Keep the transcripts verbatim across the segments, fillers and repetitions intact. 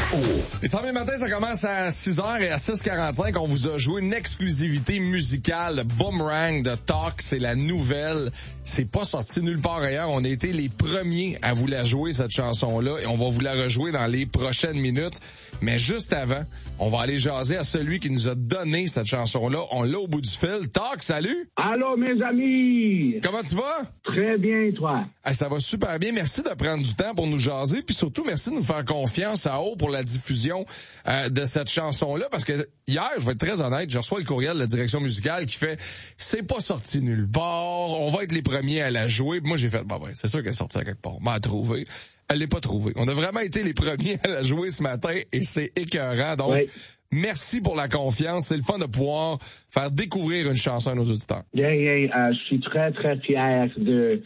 Les samedis matins, ça commence à six heures et à six quarante-cinq, on vous a joué une exclusivité musicale Boomerang de Talk. C'est la nouvelle. C'est pas sorti nulle part ailleurs. On a été les premiers à vous la jouer, cette chanson-là, et on va vous la rejouer dans les prochaines minutes. Mais juste avant, on va aller jaser à celui qui nous a donné cette chanson-là. On l'a au bout du fil. Talk, salut! Allô, mes amis! Comment tu vas? Très bien, toi? Hey, ça va super bien. Merci de prendre du temps pour nous jaser, puis surtout, merci de nous faire confiance à haut pour la diffusion euh, de cette chanson-là, parce que hier, je vais être très honnête, je reçois le courriel de la direction musicale qui fait « C'est pas sorti nulle part, on va être les premiers à la jouer. » Moi, j'ai fait « Bah ouais, c'est sûr qu'elle est sortie à quelque part. » M'a trouvé. Elle l'est pas trouvée. On a vraiment été les premiers à la jouer ce matin et c'est écœurant. Donc, oui. Merci pour la confiance. C'est le fun de pouvoir faire découvrir une chanson à nos auditeurs. Yeah, yeah, uh, je suis très, très fier de,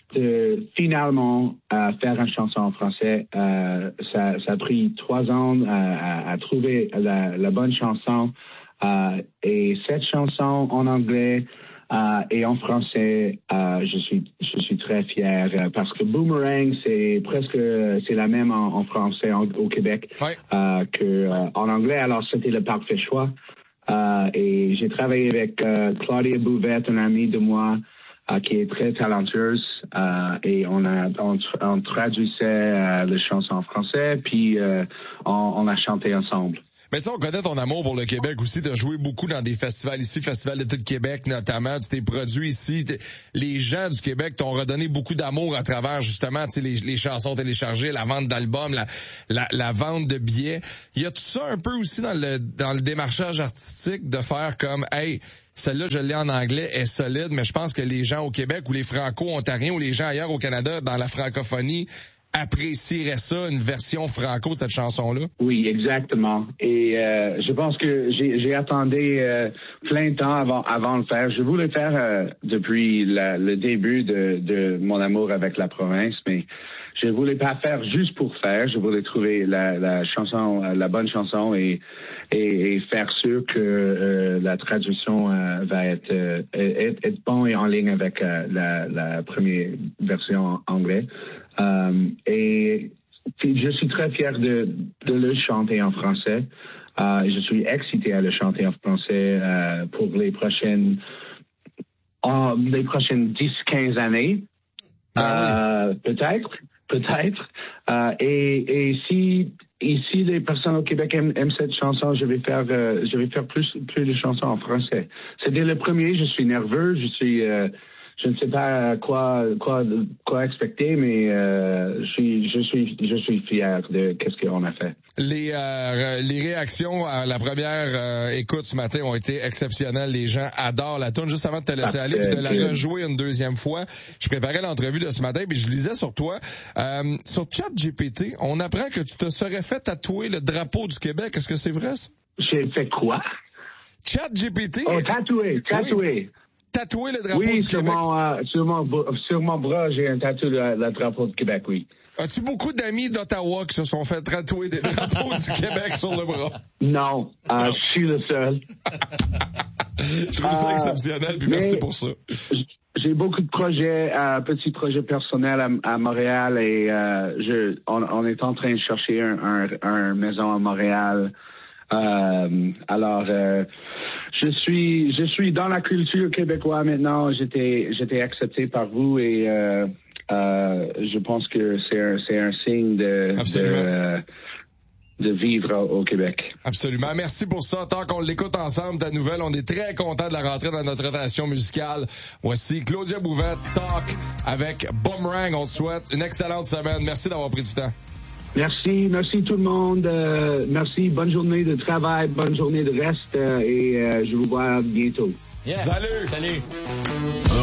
de finalement uh, faire une chanson en français. Uh, ça, ça a pris trois ans uh, à, à trouver la, la bonne chanson. Uh, et cette chanson en anglais Uh, et en français, uh, je suis je suis très fier uh, parce que Boomerang c'est presque c'est la même en, en français en, au Québec ouais. uh, que uh, en anglais. Alors c'était le parfait choix. Uh, et j'ai travaillé avec uh, Claudia Bouvette, une amie de moi uh, qui est très talentueuse uh, et on a on, on traduisait uh, les chansons en français puis uh, on, on a chanté ensemble. Mais tu sais, on connaît ton amour pour le Québec aussi, de jouer beaucoup dans des festivals ici, Festival d'été de Québec notamment, tu t'es produit ici. Les gens du Québec t'ont redonné beaucoup d'amour à travers justement, tu sais, les, les chansons téléchargées, la vente d'albums, la, la, la vente de billets. Y a tout ça un peu aussi dans le dans le démarchage artistique de faire comme, hey, celle-là, je l'ai en anglais, est solide, mais je pense que les gens au Québec ou les franco-ontariens ou les gens ailleurs au Canada dans la francophonie apprécierait ça, une version franco de cette chanson-là? Oui, exactement. Et euh, je pense que j'ai, j'ai attendu euh, plein de temps avant, avant de le faire. Je voulais le faire euh, depuis la, le début de, de mon amour avec la province, mais je voulais pas faire juste pour faire. Je voulais trouver la, la chanson, la bonne chanson et, et, et faire sûr que euh, la traduction euh, va être, euh, être, être bon et en ligne avec euh, la, la première version anglaise. Um, et je suis très fier de, de le chanter en français. Uh, je suis excité à le chanter en français uh, pour les prochaines uh, les prochaines dix quinze années. Uh, peut-être, peut-être. Uh, et, et si ici les personnes au Québec aiment, aiment cette chanson, je vais faire uh, je vais faire plus plus de chansons en français. C'était le premier. Je suis nerveux. Je suis uh, Je ne sais pas quoi quoi quoi expecter, mais euh, je suis je suis je suis fier de qu'est-ce qu'on a fait. Les euh, les réactions à la première euh, écoute ce matin ont été exceptionnelles. Les gens adorent la tune. Juste avant de te laisser aller, puis de la rejouer une deuxième fois, je préparais l'entrevue de ce matin, puis je lisais sur toi euh, sur ChatGPT, on apprend que tu te serais fait tatouer le drapeau du Québec. Est-ce que c'est vrai ça? J'ai fait quoi? ChatGPT. Oh, tatoué, tatoué. Oui. Tatouer le drapeau oui, du sur Québec. Mon, euh, sur, mon, sur mon bras, j'ai un tatou de le drapeau du Québec, oui. As-tu beaucoup d'amis d'Ottawa qui se sont fait tatouer des drapeaux du Québec sur le bras? Non, euh, je suis le seul. Je trouve ça euh, exceptionnel, puis merci pour ça. J'ai beaucoup de projets, euh, petits projets personnels à, à Montréal et euh, je, on, on est en train de chercher un, un, un maison à Montréal. Euh, alors, euh, je suis, je suis dans la culture québécoise maintenant. J'étais, j'étais accepté par vous et euh, euh, je pense que c'est un, c'est un signe de, de, de vivre au, au Québec. Absolument. Merci pour ça. Tant qu'on l'écoute ensemble, ta nouvelle, on est très content de la rentrer dans notre rotation musicale. Voici Claudia Bouvette, Talk avec Boomerang. On te souhaite une excellente semaine. Merci d'avoir pris du temps. Merci, merci tout le monde. Euh, merci, bonne journée de travail, bonne journée de reste euh, et euh, je vous vois bientôt. Yes. Salut! Salut!